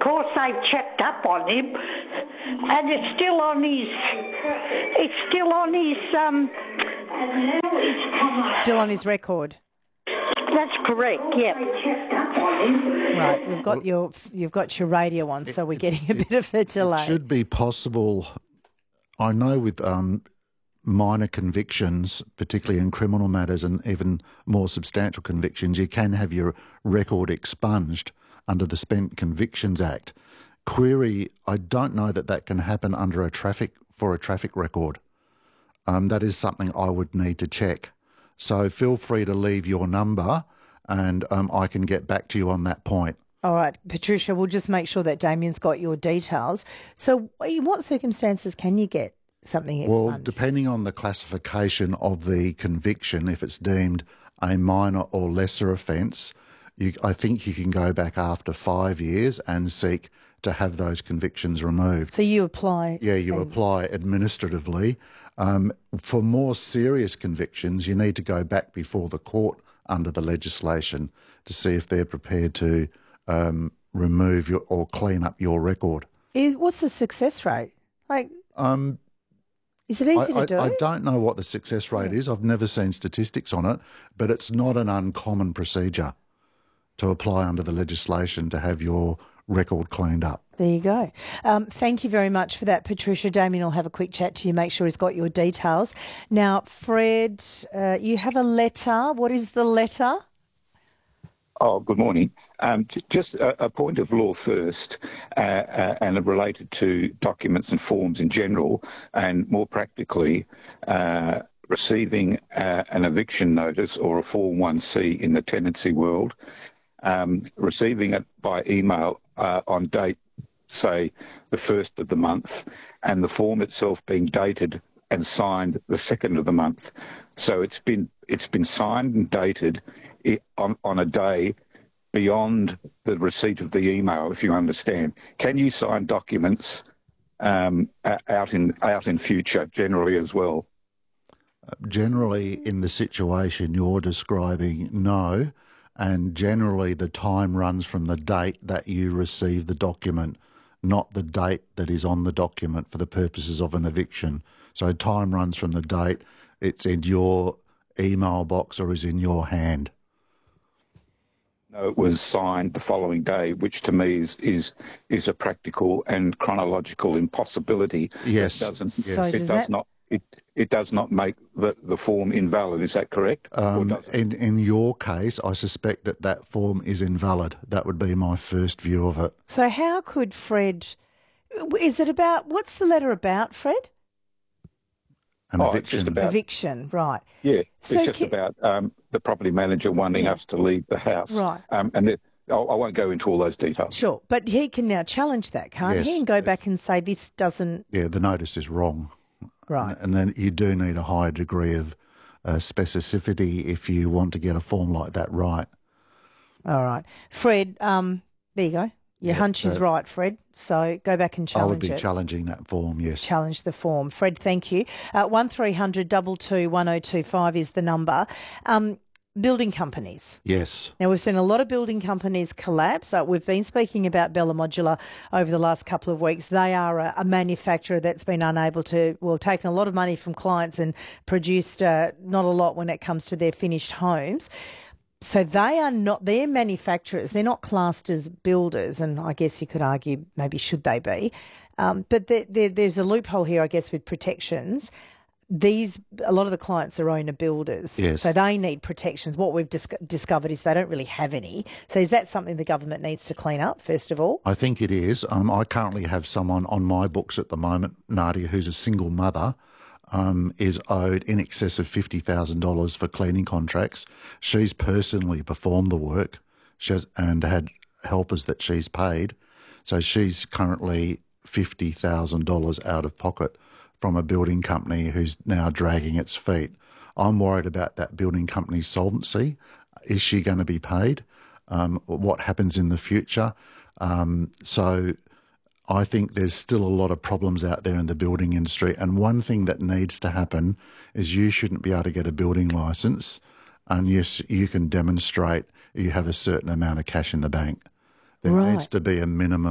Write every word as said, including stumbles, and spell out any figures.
course they've checked up on him, and it's still on his. It's still on his. Um, Still on his record. That's correct. Yeah. Right, we've got your you've got your radio on, so we're getting a bit of a delay. It should be possible. I know with um, minor convictions, particularly in criminal matters and even more substantial convictions, you can have your record expunged under the Spent Convictions Act. Query, I don't know that that can happen under a traffic for a traffic record. Um, that is something I would need to check. So feel free to leave your number and um, I can get back to you on that point. All right, Patricia, we'll just make sure that Damien's got your details. So in what circumstances can you get something expunged? Well, depending on the classification of the conviction, if it's deemed a minor or lesser offence, you, I think you can go back after five years and seek to have those convictions removed. So you apply? Yeah, you and... apply administratively. Um, for more serious convictions, you need to go back before the court under the legislation to see if they're prepared to um, remove your or clean up your record. Is, what's the success rate? Like, um, is it easy I, to do? I, I don't know what the success rate yeah. is. I've never seen statistics on it, but it's not an uncommon procedure to apply under the legislation to have your record cleaned up. There you go. Um, thank you very much for that, Patricia. Damien will have a quick chat to you, make sure he's got your details. Now, Fred, uh, you have a letter. What is the letter? Oh, good morning. Um, just a, a point of law first, uh, uh, and related to documents and forms in general, and more practically, uh, receiving uh, an eviction notice or a Form one C in the tenancy world, um, receiving it by email uh, on date, say, the first of the month, and the form itself being dated and signed the second of the month. So it's been it's been signed and dated on, on a day beyond the receipt of the email, if you understand. Can you sign documents um, out in out in future generally as well? Generally, in the situation you're describing, no. And generally the time runs from the date that you receive the document, not the date that is on the document for the purposes of an eviction. So time runs from the date it's in your email box or is in your hand. No, it was signed the following day, which to me is is, is a practical and chronological impossibility. Yes. It doesn't, so it does does that... not it it does not make the, the form invalid. Is that correct? Um, in, in your case, I suspect that that form is invalid. That would be my first view of it. So how could Fred... Is it about... What's the letter about, Fred? An oh, eviction. It's just about, eviction, right. Yeah, so it's just can... about um, the property manager wanting yeah. us to leave the house. Right. Um, and the, I won't go into all those details. Sure, but he can now challenge that, can't yes. he, and go back and say this doesn't... Yeah, the notice is wrong. Right. And, and then you do need a higher degree of uh, specificity if you want to get a form like that right. All right. Fred, um, there you go. Your yeah, hunch is so right, Fred. So go back and challenge it. I would be it. challenging that form, yes. Challenge the form. Fred, thank you. Uh, one three hundred two two one oh two five is the number. Um, building companies. Yes. Now, we've seen a lot of building companies collapse. Uh, we've been speaking about Bella Modular over the last couple of weeks. They are a, a manufacturer that's been unable to, well, taken a lot of money from clients and produced uh, not a lot when it comes to their finished homes. So they are not, they're manufacturers, they're not classed as builders, and I guess you could argue maybe should they be. Um, but there, there, there's a loophole here, I guess, with protections. These, a lot of the clients are owner builders, yes. so they need protections. What we've dis- discovered is they don't really have any. So is that something the government needs to clean up, first of all? I think it is. Um, I currently have someone on my books at the moment, Nadia, who's a single mother, um, is owed in excess of fifty thousand dollars for cleaning contracts. She's personally performed the work she has, and had helpers that she's paid. So she's currently fifty thousand dollars out of pocket from a building company who's now dragging its feet. I'm worried about that building company's solvency. Is she going to be paid? Um, what happens in the future? Um, so I think there's still a lot of problems out there in the building industry. And one thing that needs to happen is you shouldn't be able to get a building licence unless you can demonstrate you have a certain amount of cash in the bank. There right. needs to be a minimum